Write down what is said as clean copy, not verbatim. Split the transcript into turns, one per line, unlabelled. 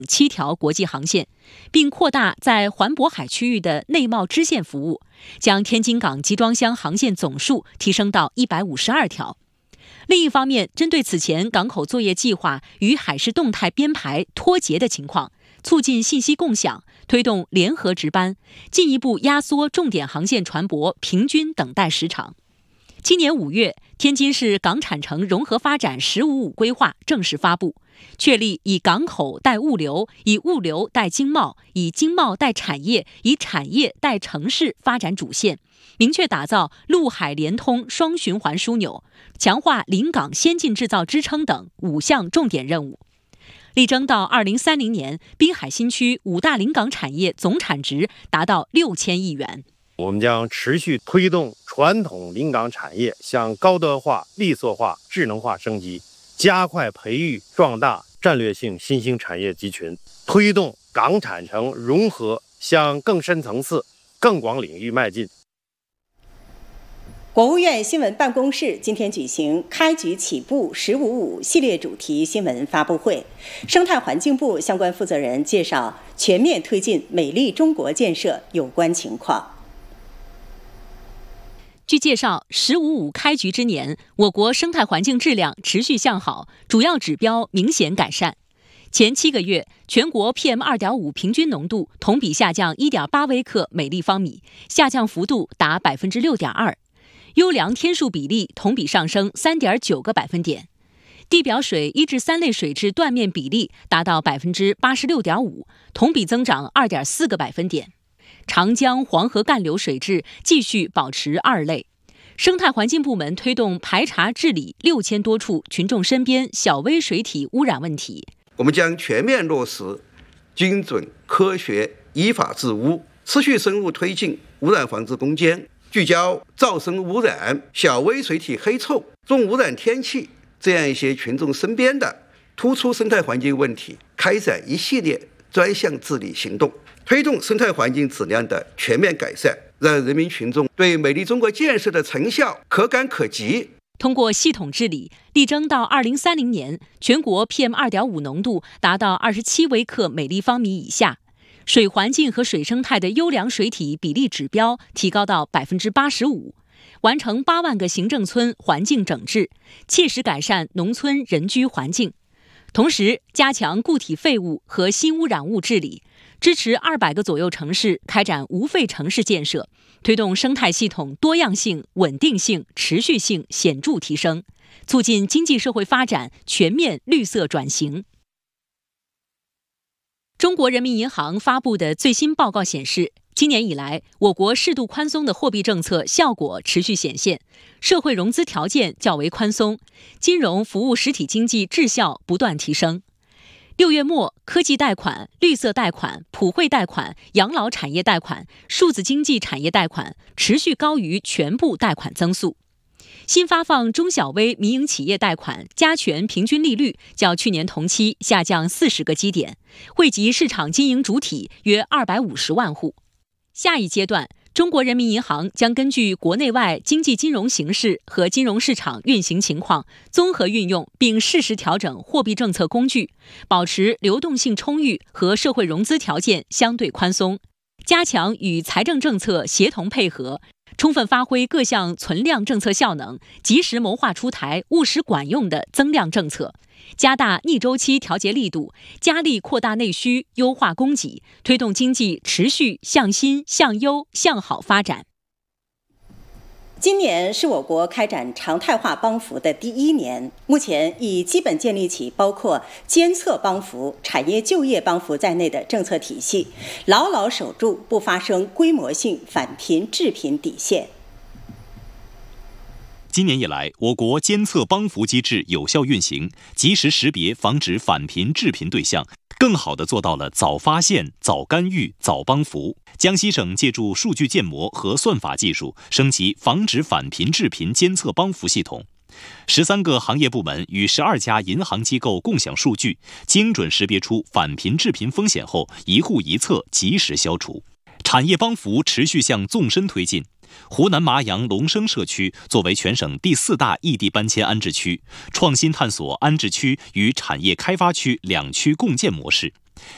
7条国际航线，并扩大在环渤海区域的内贸支线服务，将天津港集装箱航线总数提升到152条。另一方面，针对此前港口作业计划与海事动态编排脱节的情况，促进信息共享，推动联合值班，进一步压缩重点航线船舶平均等待时长。今年5月，天津市港产城融合发展“15+5”规划正式发布，确立以港口带物流、以物流带经贸、以经贸带产业、以产业带城市发展主线，明确打造陆海联通双循环枢纽，强化临港先进制造支撑等5项重点任务，力争到2030年，滨海新区5大临港产业总产值达到6000亿元。
我们将持续推动传统临港产业向高端化、利索化、智能化升级，加快培育壮大战略性新兴产业集群，推动港产城融合向更深层次、更广领域迈进。
国务院新闻办公室今天举行开局起步“15+5”系列主题新闻发布会，生态环境部相关负责人介绍全面推进美丽中国建设有关情况。
据介绍，“15+5”开局之年，我国生态环境质量持续向好，主要指标明显改善。前7个月，全国 PM2.5 平均浓度同比下降1.8微克每立方米，下降幅度达 6.2%， 优良天数比例同比上升 3.9个百分点，地表水1至3类水质断面比例达到 86.5%， 同比增长 2.4个百分点。长江、黄河干流水质继续保持2类。生态环境部门推动排查治理6000多处群众身边小微水体污染问题。
我们将全面落实精准、科学、依法治污，持续深入推进污染防治攻坚，聚焦噪声污染、小微水体黑臭、重污染天气这样一些群众身边的突出生态环境问题，开展一系列专项治理行动，推动生态环境质量的全面改善，让人民群众对美丽中国建设的成效可感可及。
通过系统治理，力争到2030年，全国 PM2.5 浓度达到27微克每立方米以下，水环境和水生态的优良水体比例指标提高到 85%， 完成8万个行政村环境整治，切实改善农村人居环境。同时，加强固体废物和新污染物治理，支持200个左右城市开展无废城市建设，推动生态系统多样性、稳定性、持续性显著提升，促进经济社会发展全面绿色转型。中国人民银行发布的最新报告显示，今年以来，我国适度宽松的货币政策效果持续显现，社会融资条件较为宽松，金融服务实体经济质效不断提升。6月末，科技贷款、绿色贷款、普惠贷款、养老产业贷款、数字经济产业贷款持续高于全部贷款增速。新发放中小微民营企业贷款加权平均利率较去年同期下降40个基点，惠及市场经营主体约250万户。下一阶段，中国人民银行将根据国内外经济金融形势和金融市场运行情况，综合运用并适时调整货币政策工具，保持流动性充裕和社会融资条件相对宽松，加强与财政政策协同配合，充分发挥各项存量政策效能，及时谋划出台务实管用的增量政策，加大逆周期调节力度，加力扩大内需，优化供给，推动经济持续向新、向优、向好发展。
今年是我国开展常态化帮扶的第1年，目前已基本建立起包括监测帮扶、产业就业帮扶在内的政策体系，牢牢守住不发生规模性返贫致贫底线。
今年以来，我国监测帮扶机制有效运行，及时识别防止返贫致贫对象，更好地做到了早发现、早干预、早帮扶。江西省借助数据建模和算法技术，升级防止返贫致贫监测帮扶系统。13个行业部门与12家银行机构共享数据，精准识别出返贫致贫风险后，一户一策及时消除。产业帮扶持续向纵深推进。湖南麻阳龙生社区作为全省第4大异地搬迁安置区，创新探索安置区与产业开发区2区共建模式，